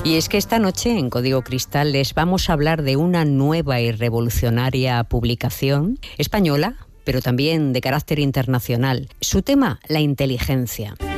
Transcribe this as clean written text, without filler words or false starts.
Y es que esta noche en Código Cristal les vamos a hablar de una nueva y revolucionaria publicación española, pero también de carácter internacional. Su tema, la inteligencia.